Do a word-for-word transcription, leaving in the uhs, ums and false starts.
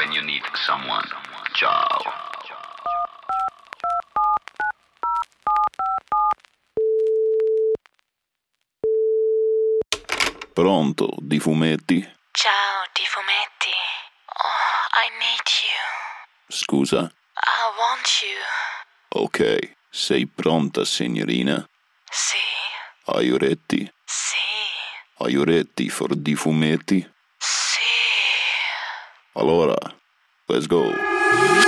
when you need someone. Ciao. Pronto, di fumetti? Ciao, di fumetti. Oh, I need you. Scusa? I want you. Ok, sei pronta, signorina? Sì. Are you ready? Sì. Are you ready for di fumetti? Sì. Allora, let's go.